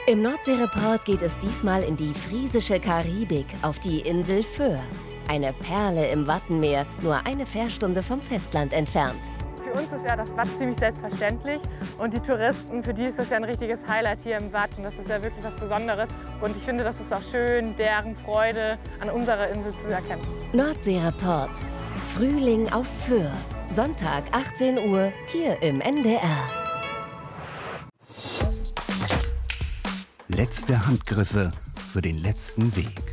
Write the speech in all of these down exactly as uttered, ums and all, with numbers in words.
Im Nordseereport geht es diesmal in die friesische Karibik, auf die Insel Föhr. Eine Perle im Wattenmeer, nur eine Fährstunde vom Festland entfernt. Für uns ist ja das Watt ziemlich selbstverständlich und die Touristen, für die ist das ja ein richtiges Highlight hier im Watt und das ist ja wirklich was Besonderes. Und ich finde, das ist auch schön, deren Freude an unserer Insel zu erkennen. Nordseereport. Frühling auf Föhr. Sonntag achtzehn Uhr hier im N D R. Letzte Handgriffe für den letzten Weg.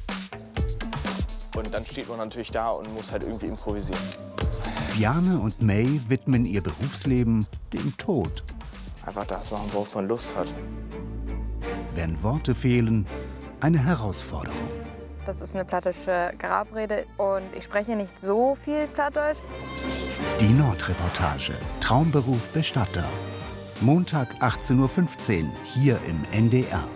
Und dann steht man natürlich da und muss halt irgendwie improvisieren. Bjarne und May widmen ihr Berufsleben dem Tod. Einfach das machen, worauf man Lust hat. Wenn Worte fehlen, eine Herausforderung. Das ist eine plattische Grabrede und ich spreche nicht so viel Plattdeutsch. Die Nordreportage. Traumberuf Bestatter. Montag achtzehn Uhr fünfzehn hier im N D R.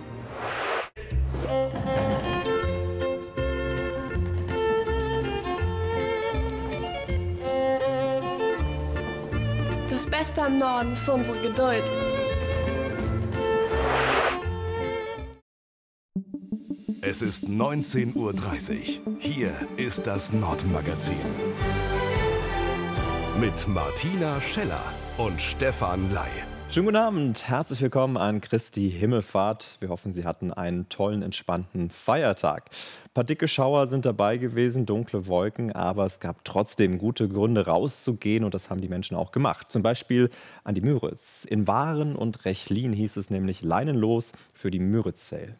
Das Beste am Norden ist unsere Geduld. Es ist neunzehn Uhr dreißig. Hier ist das Nordmagazin. Mit Martina Scheller und Stefan Ley. Schönen guten Abend, herzlich willkommen an Christi Himmelfahrt. Wir hoffen, Sie hatten einen tollen, entspannten Feiertag. Ein paar dicke Schauer sind dabei gewesen, dunkle Wolken, aber es gab trotzdem gute Gründe rauszugehen und das haben die Menschen auch gemacht. Zum Beispiel an die Müritz. In Waren und Rechlin hieß es nämlich leinenlos für die Müritz Sale.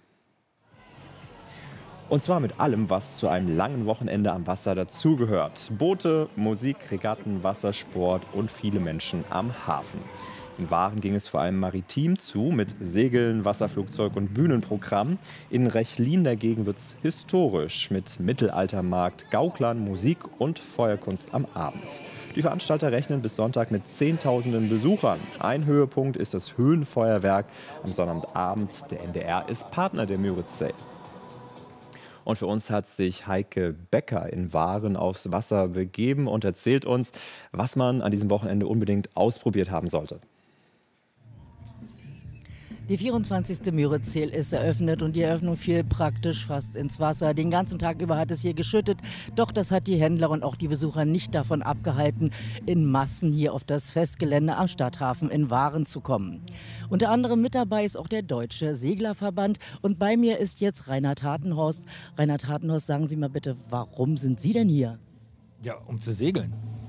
Und zwar mit allem, was zu einem langen Wochenende am Wasser dazugehört. Boote, Musik, Regatten, Wassersport und viele Menschen am Hafen. In Waren ging es vor allem maritim zu, mit Segeln, Wasserflugzeug und Bühnenprogramm. In Rechlin dagegen wird es historisch, mit Mittelaltermarkt, Gauklern, Musik und Feuerkunst am Abend. Die Veranstalter rechnen bis Sonntag mit Zehntausenden Besuchern. Ein Höhepunkt ist das Höhenfeuerwerk am Sonnabendabend. Der N D R ist Partner der Müritz Sale. Und für uns hat sich Heike Becker in Waren aufs Wasser begeben und erzählt uns, was man an diesem Wochenende unbedingt ausprobiert haben sollte. Die vierundzwanzigste Müritz Sale ist eröffnet und die Eröffnung fiel praktisch fast ins Wasser. Den ganzen Tag über hat es hier geschüttet, doch das hat die Händler und auch die Besucher nicht davon abgehalten, in Massen hier auf das Festgelände am Stadthafen in Waren zu kommen. Unter anderem mit dabei ist auch der Deutsche Seglerverband und bei mir ist jetzt Reinhard Hartenhorst. Reinhard Hartenhorst, sagen Sie mal bitte, warum sind Sie denn hier? Ja, um zu segeln.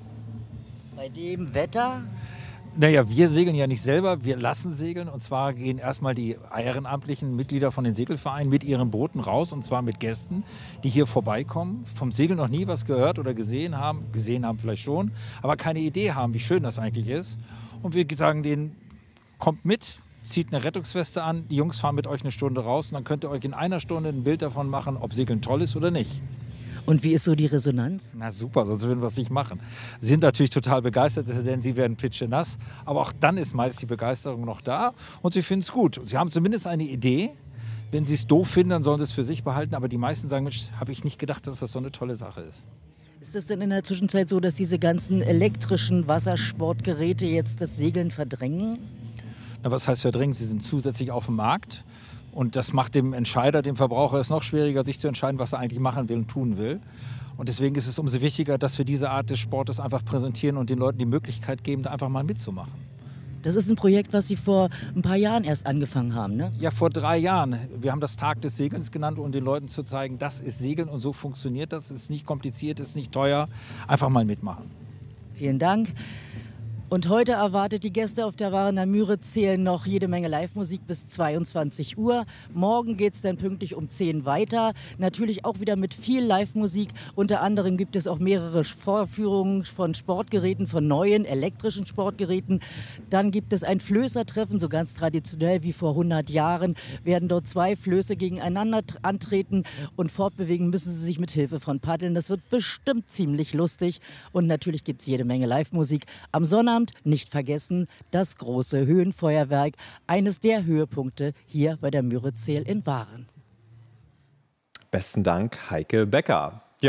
Bei dem Wetter? Naja, wir segeln ja nicht selber, wir lassen segeln. Und zwar gehen erstmal die ehrenamtlichen Mitglieder von den Segelvereinen mit ihren Booten raus. Und zwar mit Gästen, die hier vorbeikommen, vom Segeln noch nie was gehört oder gesehen haben. Gesehen haben vielleicht schon, aber keine Idee haben, wie schön das eigentlich ist. Und wir sagen denen, kommt mit, zieht eine Rettungsweste an. Die Jungs fahren mit euch eine Stunde raus. Und dann könnt ihr euch in einer Stunde ein Bild davon machen, ob Segeln toll ist oder nicht. Und wie ist so die Resonanz? Na super, sonst würden wir es nicht machen. Sie sind natürlich total begeistert, denn sie werden pitschenass. Aber auch dann ist meist die Begeisterung noch da und sie finden es gut. Sie haben zumindest eine Idee. Wenn sie es doof finden, dann sollen sie es für sich behalten. Aber die meisten sagen, Mensch, habe ich nicht gedacht, dass das so eine tolle Sache ist. Ist es denn in der Zwischenzeit so, dass diese ganzen elektrischen Wassersportgeräte jetzt das Segeln verdrängen? Na, was heißt verdrängen? Sie sind zusätzlich auf dem Markt. Und das macht dem Entscheider, dem Verbraucher, es noch schwieriger, sich zu entscheiden, was er eigentlich machen will und tun will. Und deswegen ist es umso wichtiger, dass wir diese Art des Sportes einfach präsentieren und den Leuten die Möglichkeit geben, da einfach mal mitzumachen. Das ist ein Projekt, was Sie vor ein paar Jahren erst angefangen haben, ne? Ja, vor drei Jahren. Wir haben das Tag des Segelns genannt, um den Leuten zu zeigen, das ist Segeln und so funktioniert das. Es ist nicht kompliziert, es ist nicht teuer. Einfach mal mitmachen. Vielen Dank. Und heute erwartet die Gäste auf der Warener Müritz Sale noch jede Menge Live-Musik bis zweiundzwanzig Uhr. Morgen geht es dann pünktlich um zehn weiter. Natürlich auch wieder mit viel Live-Musik. Unter anderem gibt es auch mehrere Vorführungen von Sportgeräten, von neuen elektrischen Sportgeräten. Dann gibt es ein Flößertreffen, so ganz traditionell wie vor hundert Jahren. Werden dort zwei Flöße gegeneinander antreten und fortbewegen müssen sie sich mit Hilfe von Paddeln. Das wird bestimmt ziemlich lustig. Und natürlich gibt es jede Menge Live-Musik. Am Sonnabend nicht vergessen, das große Höhenfeuerwerk, eines der Höhepunkte hier bei der Müritz Sale in Waren. Besten Dank, Heike Becker. Ja,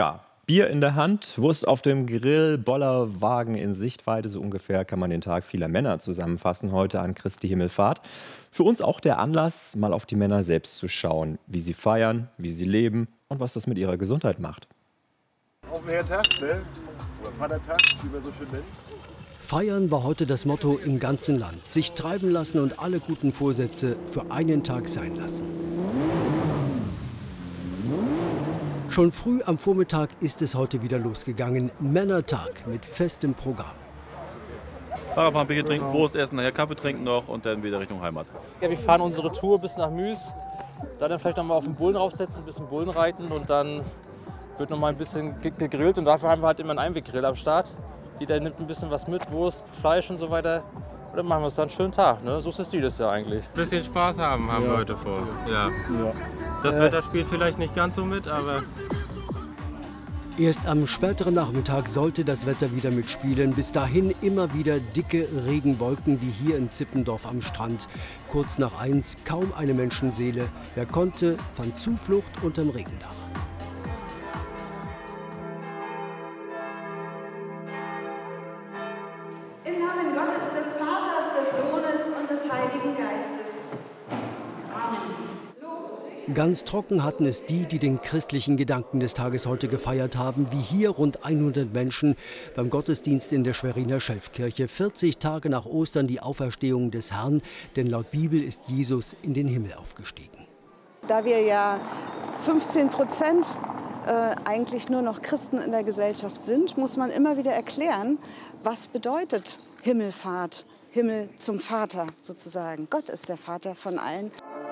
Bier in der Hand, Wurst auf dem Grill, Bollerwagen in Sichtweite. So ungefähr kann man den Tag vieler Männer zusammenfassen heute an Christi Himmelfahrt. Für uns auch der Anlass, mal auf die Männer selbst zu schauen, wie sie feiern, wie sie leben und was das mit ihrer Gesundheit macht. Auf den Herrtag, ne? Oder Vatertag, wie wir so schön nennen. Feiern war heute das Motto im ganzen Land. Sich treiben lassen und alle guten Vorsätze für einen Tag sein lassen. Schon früh am Vormittag ist es heute wieder losgegangen. Männertag mit festem Programm. Fahrradfahren, ein Bierchen trinken, Wurst essen, nachher Kaffee trinken noch und dann wieder Richtung Heimat. Ja, wir fahren unsere Tour bis nach Müs. Da dann vielleicht noch mal auf den Bullen raufsetzen, ein bisschen Bullen reiten und dann wird noch mal ein bisschen gegrillt. Und dafür haben wir halt immer einen Einweggrill am Start. Jeder nimmt ein bisschen was mit, Wurst, Fleisch und so weiter. Und dann machen wir uns dann einen schönen Tag. Ne? So ist das Stil das ja eigentlich. Ein bisschen Spaß haben, haben Ja. wir heute vor. Ja. Ja. Das Äh. Wetter spielt vielleicht nicht ganz so mit, aber Erst am späteren Nachmittag sollte das Wetter wieder mitspielen. Bis dahin immer wieder dicke Regenwolken wie hier in Zippendorf am Strand. Kurz nach eins kaum eine Menschenseele. Wer konnte, fand Zuflucht unterm Regendach. Im Namen Gottes, des Vaters, des Sohnes und des Heiligen Geistes. Amen. Ganz trocken hatten es die, die den christlichen Gedanken des Tages heute gefeiert haben, wie hier rund hundert Menschen beim Gottesdienst in der Schweriner Schelfkirche. vierzig Tage nach Ostern die Auferstehung des Herrn, denn laut Bibel ist Jesus in den Himmel aufgestiegen. Da wir ja fünfzehn Prozent äh, eigentlich nur noch Christen in der Gesellschaft sind, muss man immer wieder erklären, was bedeutet Himmelfahrt, Himmel zum Vater sozusagen. Gott ist der Vater von allen.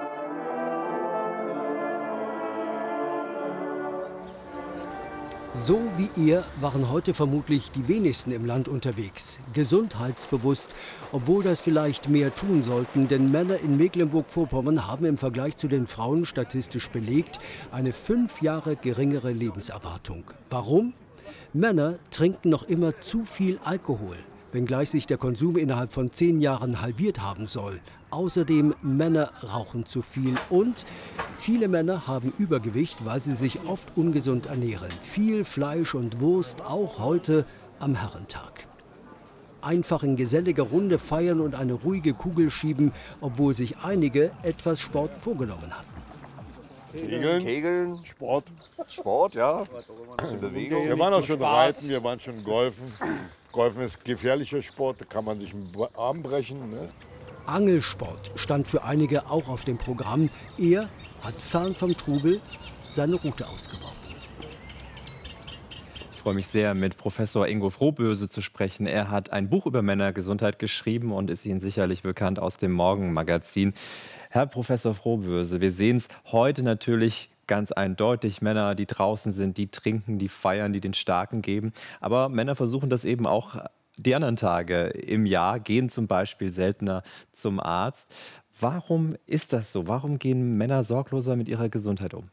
So wie ihr waren heute vermutlich die wenigsten im Land unterwegs. Gesundheitsbewusst, obwohl das vielleicht mehr tun sollten, denn Männer in Mecklenburg-Vorpommern haben im Vergleich zu den Frauen statistisch belegt eine fünf Jahre geringere Lebenserwartung. Warum? Männer trinken noch immer zu viel Alkohol, wenngleich sich der Konsum innerhalb von zehn Jahren halbiert haben soll. Außerdem Männer rauchen zu viel und viele Männer haben Übergewicht, weil sie sich oft ungesund ernähren. Viel Fleisch und Wurst, auch heute am Herrentag. Einfach in geselliger Runde feiern und eine ruhige Kugel schieben, obwohl sich einige etwas Sport vorgenommen hatten. Kegeln, Kegeln, Sport. Sport, ja. Ein bisschen Bewegung. Wir waren auch schon reiten, wir waren schon golfen. Golfen ist gefährlicher Sport, da kann man sich einen Arm brechen. Ne? Angelsport stand für einige auch auf dem Programm. Er hat fern vom Trubel seine Rute ausgeworfen. Ich freue mich sehr, mit Professor Ingo Frohböse zu sprechen. Er hat ein Buch über Männergesundheit geschrieben und ist Ihnen sicherlich bekannt aus dem Morgenmagazin. Herr Professor Frohböse, wir sehen es heute natürlich ganz eindeutig. Männer, die draußen sind, die trinken, die feiern, die den Starken geben. Aber Männer versuchen das eben auch die anderen Tage im Jahr, gehen zum Beispiel seltener zum Arzt. Warum ist das so? Warum gehen Männer sorgloser mit ihrer Gesundheit um?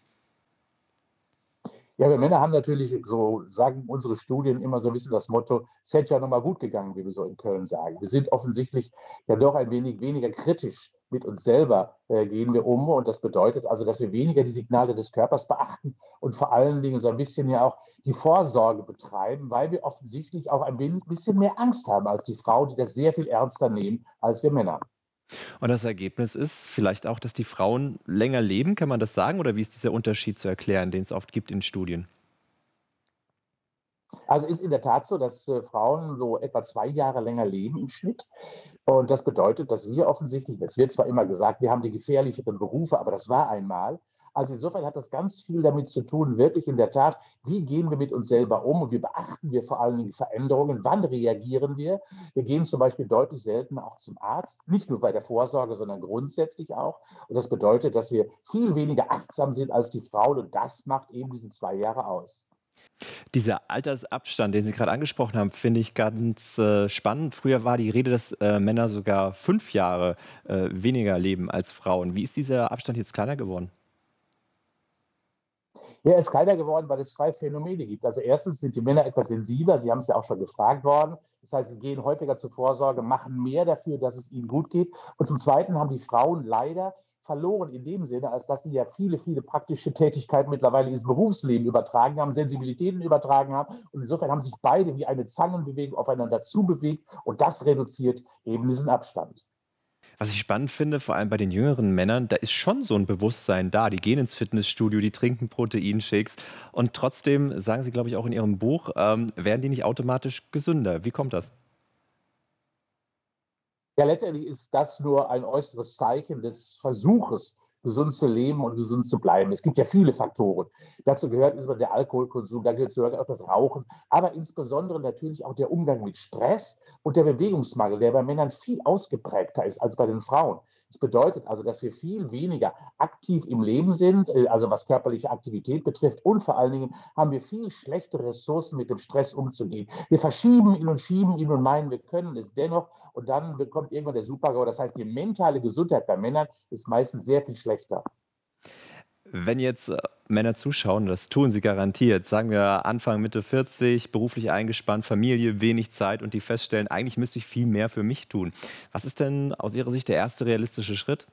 Ja, wir Männer haben natürlich, so sagen unsere Studien immer so ein bisschen das Motto, es hätte ja noch mal gut gegangen, wie wir so in Köln sagen. Wir sind offensichtlich ja doch ein wenig weniger kritisch mit uns selber äh, gehen wir um. Und das bedeutet also, dass wir weniger die Signale des Körpers beachten und vor allen Dingen so ein bisschen ja auch die Vorsorge betreiben, weil wir offensichtlich auch ein bisschen mehr Angst haben als die Frauen, die das sehr viel ernster nehmen als wir Männer. Und das Ergebnis ist vielleicht auch, dass die Frauen länger leben, kann man das sagen? Oder wie ist dieser Unterschied zu erklären, den es oft gibt in Studien? Also ist in der Tat so, dass äh, Frauen so etwa zwei Jahre länger leben im Schnitt. Und das bedeutet, dass wir offensichtlich, es wird zwar immer gesagt, wir haben die gefährlicheren Berufe, aber das war einmal. Also insofern hat das ganz viel damit zu tun, wirklich in der Tat, wie gehen wir mit uns selber um und wie beachten wir vor allen Dingen Veränderungen, wann reagieren wir. Wir gehen zum Beispiel deutlich seltener auch zum Arzt, nicht nur bei der Vorsorge, sondern grundsätzlich auch. Und das bedeutet, dass wir viel weniger achtsam sind als die Frauen und das macht eben diese zwei Jahre aus. Dieser Altersabstand, den Sie gerade angesprochen haben, finde ich ganz äh, spannend. Früher war die Rede, dass äh, Männer sogar fünf Jahre äh, weniger leben als Frauen. Wie ist dieser Abstand jetzt kleiner geworden? Ja, er ist kleiner geworden, weil es zwei Phänomene gibt. Also erstens sind die Männer etwas sensibler, Sie haben es ja auch schon gefragt worden. Das heißt, sie gehen häufiger zur Vorsorge, machen mehr dafür, dass es ihnen gut geht. Und zum Zweiten haben die Frauen leider verloren in dem Sinne, als dass sie ja viele, viele praktische Tätigkeiten mittlerweile ins Berufsleben übertragen haben, Sensibilitäten übertragen haben. Und insofern haben sich beide wie eine Zangenbewegung aufeinander zubewegt und das reduziert eben diesen Abstand. Was ich spannend finde, vor allem bei den jüngeren Männern, da ist schon so ein Bewusstsein da. Die gehen ins Fitnessstudio, die trinken Proteinshakes und trotzdem, sagen Sie, glaube ich, auch in Ihrem Buch, ähm, werden die nicht automatisch gesünder. Wie kommt das? Ja, letztendlich ist das nur ein äußeres Zeichen des Versuches, gesund zu leben und gesund zu bleiben. Es gibt ja viele Faktoren. Dazu gehört insbesondere der Alkoholkonsum, dazu gehört auch das Rauchen, aber insbesondere natürlich auch der Umgang mit Stress und der Bewegungsmangel, der bei Männern viel ausgeprägter ist als bei den Frauen. Das bedeutet also, dass wir viel weniger aktiv im Leben sind, also was körperliche Aktivität betrifft, und vor allen Dingen haben wir viel schlechtere Ressourcen, mit dem Stress umzugehen. Wir verschieben ihn und schieben ihn und meinen, wir können es dennoch, und dann bekommt irgendwann der Super-GAU. Das heißt, die mentale Gesundheit bei Männern ist meistens sehr viel schlechter. Wenn jetzt äh, Männer zuschauen, das tun sie garantiert, sagen wir Anfang, Mitte vierzig, beruflich eingespannt, Familie, wenig Zeit und die feststellen, eigentlich müsste ich viel mehr für mich tun. Was ist denn aus Ihrer Sicht der erste realistische Schritt?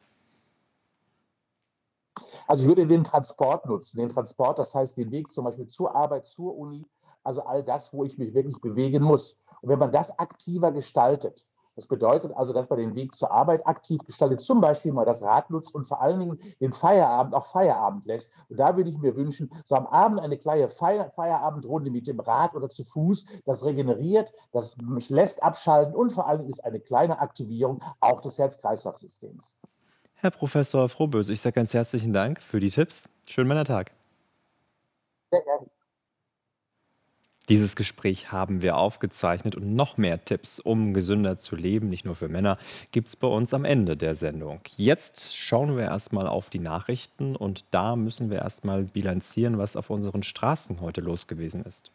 Also ich würde den Transport nutzen. Den Transport, das heißt den Weg zum Beispiel zur Arbeit, zur Uni, also all das, wo ich mich wirklich bewegen muss. Und wenn man das aktiver gestaltet, das bedeutet also, dass man den Weg zur Arbeit aktiv gestaltet, zum Beispiel mal das Rad nutzt und vor allen Dingen den Feierabend auch Feierabend lässt. Und da würde ich mir wünschen, so am Abend eine kleine Feier Feierabendrunde mit dem Rad oder zu Fuß, das regeneriert, das mich lässt abschalten und vor allen Dingen ist eine kleine Aktivierung auch des Herz-Kreislauf-Systems. Herr Professor Frohböse, ich sage ganz herzlichen Dank für die Tipps. Schönen Männertag. Sehr gerne. Dieses Gespräch haben wir aufgezeichnet und noch mehr Tipps, um gesünder zu leben, nicht nur für Männer, gibt es bei uns am Ende der Sendung. Jetzt schauen wir erstmal auf die Nachrichten und da müssen wir erstmal bilanzieren, was auf unseren Straßen heute los gewesen ist.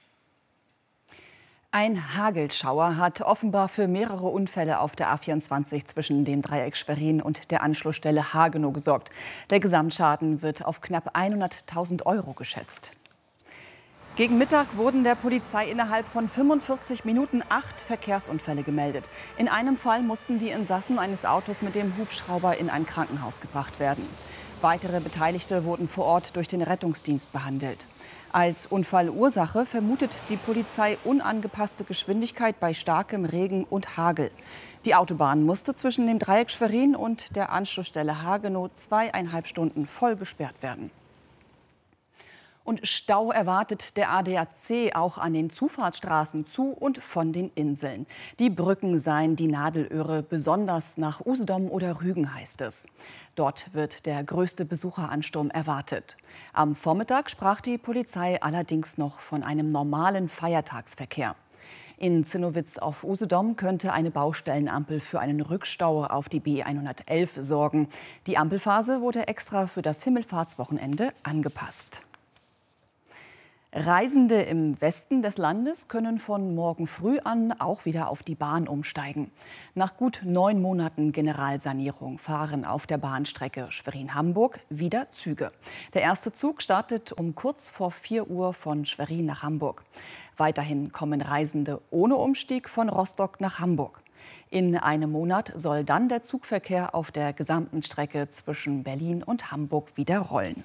Ein Hagelschauer hat offenbar für mehrere Unfälle auf der A vierundzwanzig zwischen dem Dreieck Schwerin und der Anschlussstelle Hagenow gesorgt. Der Gesamtschaden wird auf knapp hunderttausend Euro geschätzt. Gegen Mittag wurden der Polizei innerhalb von fünfundvierzig Minuten acht Verkehrsunfälle gemeldet. In einem Fall mussten die Insassen eines Autos mit dem Hubschrauber in ein Krankenhaus gebracht werden. Weitere Beteiligte wurden vor Ort durch den Rettungsdienst behandelt. Als Unfallursache vermutet die Polizei unangepasste Geschwindigkeit bei starkem Regen und Hagel. Die Autobahn musste zwischen dem Dreieck Schwerin und der Anschlussstelle Hagenow zweieinhalb Stunden voll gesperrt werden. Und Stau erwartet der A D A C auch an den Zufahrtsstraßen zu und von den Inseln. Die Brücken seien die Nadelöhre, besonders nach Usedom oder Rügen heißt es. Dort wird der größte Besucheransturm erwartet. Am Vormittag sprach die Polizei allerdings noch von einem normalen Feiertagsverkehr. In Zinnowitz auf Usedom könnte eine Baustellenampel für einen Rückstau auf die B hundertelf sorgen. Die Ampelphase wurde extra für das Himmelfahrtswochenende angepasst. Reisende im Westen des Landes können von morgen früh an auch wieder auf die Bahn umsteigen. Nach gut neun Monaten Generalsanierung fahren auf der Bahnstrecke Schwerin-Hamburg wieder Züge. Der erste Zug startet um kurz vor vier Uhr von Schwerin nach Hamburg. Weiterhin kommen Reisende ohne Umstieg von Rostock nach Hamburg. In einem Monat soll dann der Zugverkehr auf der gesamten Strecke zwischen Berlin und Hamburg wieder rollen.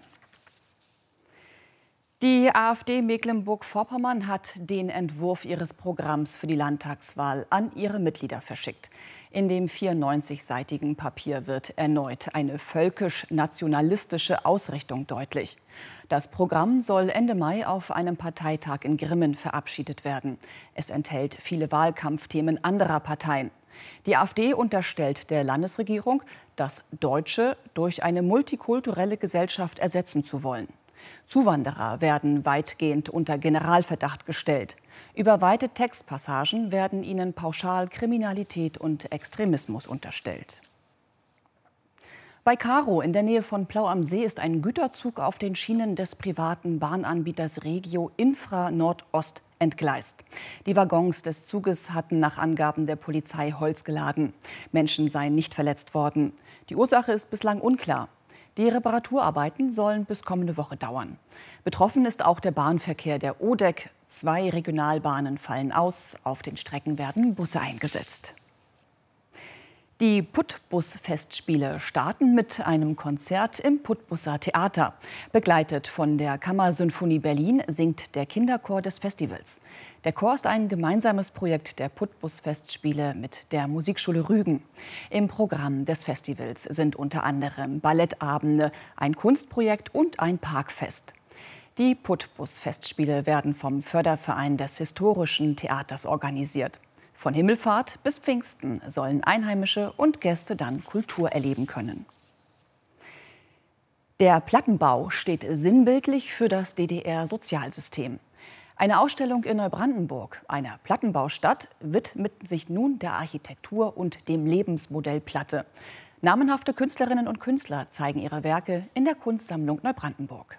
Die AfD Mecklenburg-Vorpommern hat den Entwurf ihres Programms für die Landtagswahl an ihre Mitglieder verschickt. In dem vierundneunzigseitigen Papier wird erneut eine völkisch-nationalistische Ausrichtung deutlich. Das Programm soll Ende Mai auf einem Parteitag in Grimmen verabschiedet werden. Es enthält viele Wahlkampfthemen anderer Parteien. Die AfD unterstellt der Landesregierung, das Deutsche durch eine multikulturelle Gesellschaft ersetzen zu wollen. Zuwanderer werden weitgehend unter Generalverdacht gestellt. Über weite Textpassagen werden ihnen pauschal Kriminalität und Extremismus unterstellt. Bei Karow in der Nähe von Plau am See ist ein Güterzug auf den Schienen des privaten Bahnanbieters Regio Infra Nordost entgleist. Die Waggons des Zuges hatten nach Angaben der Polizei Holz geladen. Menschen seien nicht verletzt worden. Die Ursache ist bislang unklar. Die Reparaturarbeiten sollen bis kommende Woche dauern. Betroffen ist auch der Bahnverkehr der O D E C. Zwei Regionalbahnen fallen aus. Auf den Strecken werden Busse eingesetzt. Die Putbus-Festspiele starten mit einem Konzert im Putbusser Theater. Begleitet von der Kammersinfonie Berlin singt der Kinderchor des Festivals. Der Chor ist ein gemeinsames Projekt der Putbus-Festspiele mit der Musikschule Rügen. Im Programm des Festivals sind unter anderem Ballettabende, ein Kunstprojekt und ein Parkfest. Die Putbus-Festspiele werden vom Förderverein des Historischen Theaters organisiert. Von Himmelfahrt bis Pfingsten sollen Einheimische und Gäste dann Kultur erleben können. Der Plattenbau steht sinnbildlich für das D D R-Sozialsystem. Eine Ausstellung in Neubrandenburg, einer Plattenbaustadt, widmet sich nun der Architektur und dem Lebensmodell Platte. Namenhafte Künstlerinnen und Künstler zeigen ihre Werke in der Kunstsammlung Neubrandenburg.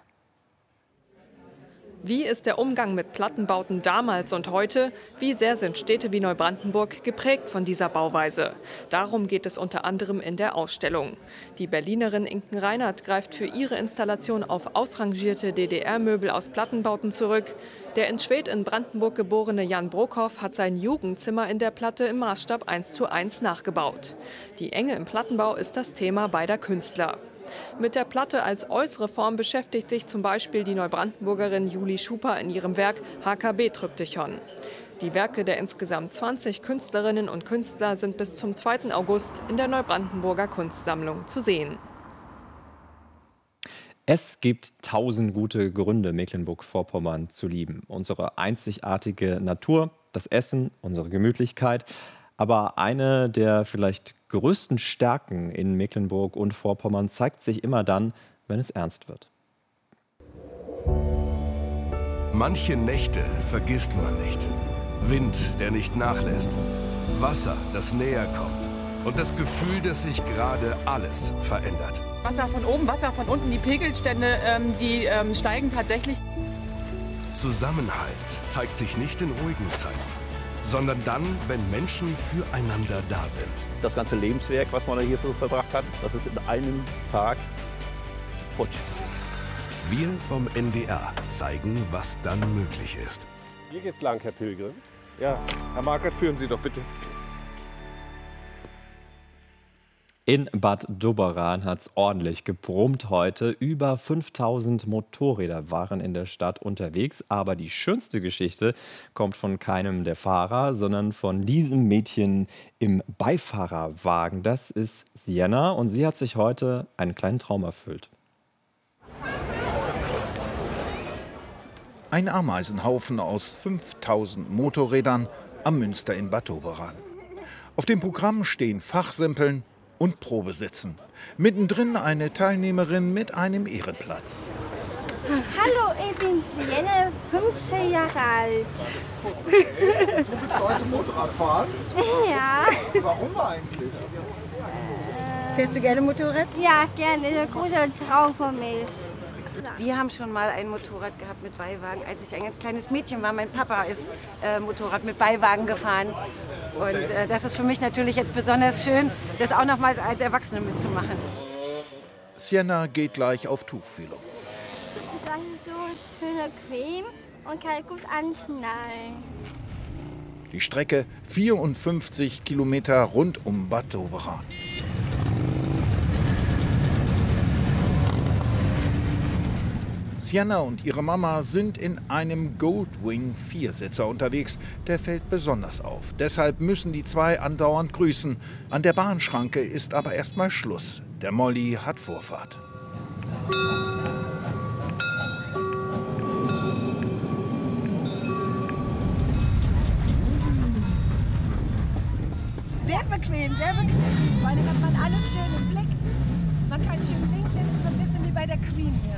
Wie ist der Umgang mit Plattenbauten damals und heute? Wie sehr sind Städte wie Neubrandenburg geprägt von dieser Bauweise? Darum geht es unter anderem in der Ausstellung. Die Berlinerin Inken Reinhardt greift für ihre Installation auf ausrangierte D D R-Möbel aus Plattenbauten zurück. Der in Schwedt in Brandenburg geborene Jan Brockhoff hat sein Jugendzimmer in der Platte im Maßstab eins zu eins nachgebaut. Die Enge im Plattenbau ist das Thema beider Künstler. Mit der Platte als äußere Form beschäftigt sich zum Beispiel die Neubrandenburgerin Julie Schuper in ihrem Werk H K B-Tryptychon. Die Werke der insgesamt zwanzig Künstlerinnen und Künstler sind bis zum zweiten August in der Neubrandenburger Kunstsammlung zu sehen. Es gibt tausend gute Gründe, Mecklenburg-Vorpommern zu lieben. Unsere einzigartige Natur, das Essen, unsere Gemütlichkeit. Aber eine der vielleicht größten Stärken in Mecklenburg und Vorpommern zeigt sich immer dann, wenn es ernst wird. Manche Nächte vergisst man nicht. Wind, der nicht nachlässt. Wasser, das näher kommt. Und das Gefühl, dass sich gerade alles verändert. Wasser von oben, Wasser von unten, die Pegelstände, ähm, die ähm, steigen tatsächlich. Zusammenhalt zeigt sich nicht in ruhigen Zeiten, sondern dann, wenn Menschen füreinander da sind. Das ganze Lebenswerk, was man hier so verbracht hat, das ist in einem Tag futsch. Wir vom N D R zeigen, was dann möglich ist. Hier geht's lang, Herr Pilgrim. Ja, Herr Markert, führen Sie doch bitte. In Bad Doberan hat es ordentlich gebrummt heute. Über fünftausend Motorräder waren in der Stadt unterwegs. Aber die schönste Geschichte kommt von keinem der Fahrer, sondern von diesem Mädchen im Beifahrerwagen. Das ist Sienna und sie hat sich heute einen kleinen Traum erfüllt. Ein Ameisenhaufen aus fünftausend Motorrädern am Münster in Bad Doberan. Auf dem Programm stehen Fachsimpeln und Probesitzen. Mittendrin eine Teilnehmerin mit einem Ehrenplatz. Hallo, ich bin Sienna, fünfzehn Jahre alt. Okay. Du willst heute Motorrad fahren? Ja. Warum eigentlich? Fährst du gerne Motorrad? Ja, gerne. Das ist ein großer Traum von mir. Wir haben schon mal ein Motorrad gehabt mit Beiwagen, als ich ein ganz kleines Mädchen war. Mein Papa ist äh, Motorrad mit Beiwagen gefahren. Und äh, das ist für mich natürlich jetzt besonders schön, das auch noch mal als Erwachsene mitzumachen. Sienna geht gleich auf Tuchfühlung. Das ist so schöne Creme und kann gut anschnallen. Die Strecke vierundfünfzig Kilometer rund um Bad Doberan. Sienna und ihre Mama sind in einem Goldwing Viersitzer unterwegs. Der fällt besonders auf. Deshalb müssen die zwei andauernd grüßen. An der Bahnschranke ist aber erstmal Schluss. Der Molly hat Vorfahrt. Sehr bequem, sehr bequem. Vor allem hat man alles schön im Blick. Man kann schön winken, es ist so ein bisschen wie bei der Queen hier.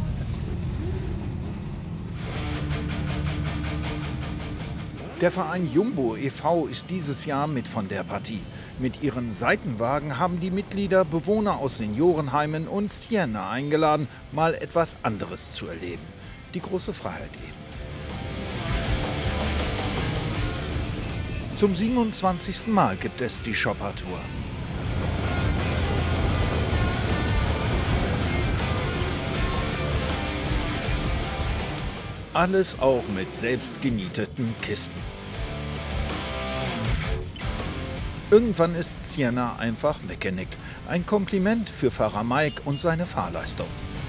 Der Verein Jumbo e V ist dieses Jahr mit von der Partie. Mit ihren Seitenwagen haben die Mitglieder Bewohner aus Seniorenheimen und Sienna eingeladen, mal etwas anderes zu erleben. Die große Freiheit eben. Zum siebenundzwanzigsten Mal gibt es die Shopper-Tour. Alles auch mit selbst genieteten Kisten. Irgendwann ist Sienna einfach weggenickt. Ein Kompliment für Fahrer Mike und seine Fahrleistung.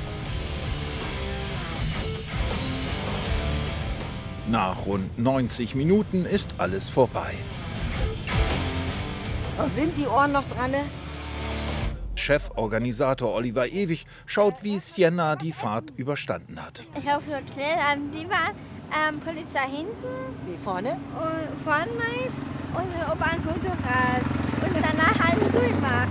Nach rund neunzig Minuten ist alles vorbei. Sind die Ohren noch dran? Ne? Cheforganisator Oliver Ewig schaut, wie Sienna die Fahrt überstanden hat. Ich habe so erklärt, ähm, die war ähm, Polizei hinten. Wie vorne? Und vorne meist und äh, oben ein Motorrad. Und danach einen durchmacht.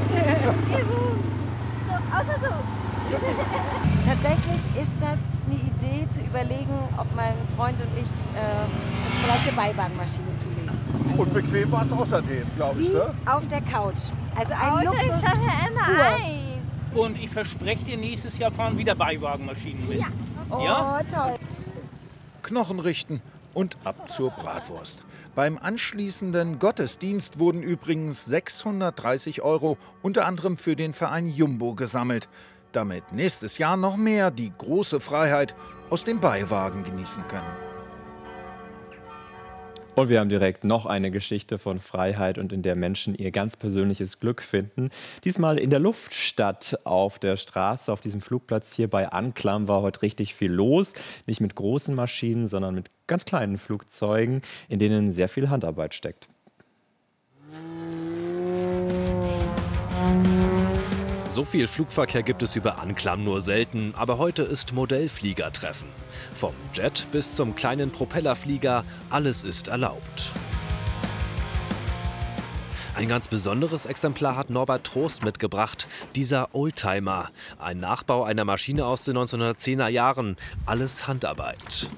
so, außer so. Tatsächlich ist das eine Idee, zu überlegen, ob mein Freund und ich äh, uns vielleicht eine Beiwagenmaschine zulegen. Also und bequem war es außerdem, glaube ich. Wie Ne? auf der Couch. Also ein Außer Luxus. ich sage ja immer pur. ein. Und ich verspreche dir, nächstes Jahr fahren wieder Beiwagenmaschinen mit. Ja. Oh, ja? toll. Knochen richten und ab zur Bratwurst. Beim anschließenden Gottesdienst wurden übrigens sechshundertdreißig Euro unter anderem für den Verein Jumbo gesammelt, damit nächstes Jahr noch mehr die große Freiheit aus dem Beiwagen genießen können. Und wir haben direkt noch eine Geschichte von Freiheit und in der Menschen ihr ganz persönliches Glück finden. Diesmal in der Luft statt auf der Straße, auf diesem Flugplatz hier bei Anklam war heute richtig viel los. Nicht mit großen Maschinen, sondern mit ganz kleinen Flugzeugen, in denen sehr viel Handarbeit steckt. So viel Flugverkehr gibt es über Anklam nur selten, aber heute ist Modellfliegertreffen. Vom Jet bis zum kleinen Propellerflieger, alles ist erlaubt. Ein ganz besonderes Exemplar hat Norbert Trost mitgebracht, dieser Oldtimer. Ein Nachbau einer Maschine aus den neunzehnhundertzehner Jahren, alles Handarbeit.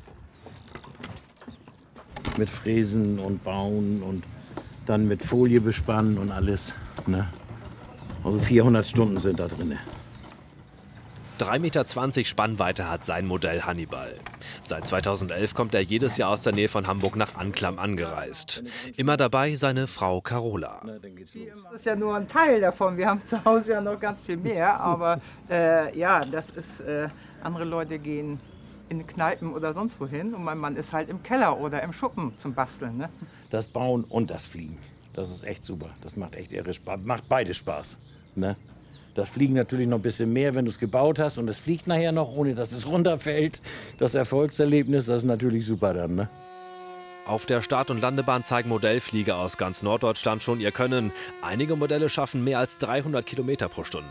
Mit Fräsen und Bauen und dann mit Folie bespannen und alles, ne? Also vierhundert Stunden sind da drin. drei Meter zwanzig Spannweite hat sein Modell Hannibal. Seit zweitausendelf kommt er jedes Jahr aus der Nähe von Hamburg nach Anklam angereist. Immer dabei seine Frau Carola. Das ist ja nur ein Teil davon. Wir haben zu Hause ja noch ganz viel mehr. Aber äh, ja, das ist, äh, andere Leute gehen in Kneipen oder sonst wohin. Und mein Mann ist halt im Keller oder im Schuppen zum Basteln. Ne? Das Bauen und das Fliegen. Das ist echt super. Das macht echt irre Spaß. Macht beide Spaß. Ne? Das Fliegen natürlich noch ein bisschen mehr, wenn du es gebaut hast und es fliegt nachher noch, ohne dass es runterfällt. Das Erfolgserlebnis, das ist natürlich super dann. Ne? Auf der Start- und Landebahn zeigen Modellflieger aus ganz Norddeutschland schon ihr Können. Einige Modelle schaffen mehr als dreihundert Kilometer pro Stunde.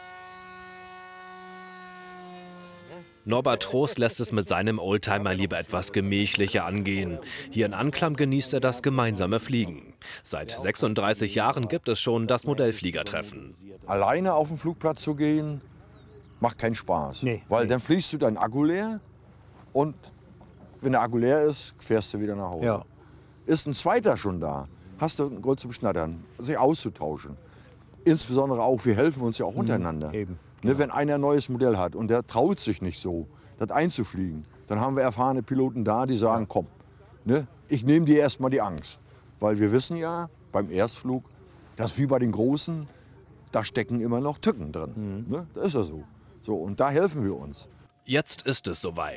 Norbert Trost lässt es mit seinem Oldtimer lieber etwas gemächlicher angehen. Hier in Anklam genießt er das gemeinsame Fliegen. Seit sechsunddreißig Jahren gibt es schon das Modellfliegertreffen. Alleine auf den Flugplatz zu gehen, macht keinen Spaß. Nee, weil nee. Dann fliegst du deinen Akku leer und wenn der Akku leer ist, fährst du wieder nach Hause. Ja. Ist ein zweiter schon da, hast du einen Grund zum Schnattern, sich auszutauschen. Insbesondere auch, wir helfen uns ja auch untereinander. Mhm, eben. Ne, wenn einer ein neues Modell hat und der traut sich nicht so, das einzufliegen, dann haben wir erfahrene Piloten da, die sagen, komm, ne, ich nehme dir erstmal die Angst. Weil wir wissen ja, beim Erstflug, das ist wie bei den Großen, da stecken immer noch Tücken drin. Mhm. Ne, das ist ja so. So. Und da helfen wir uns. Jetzt ist es soweit.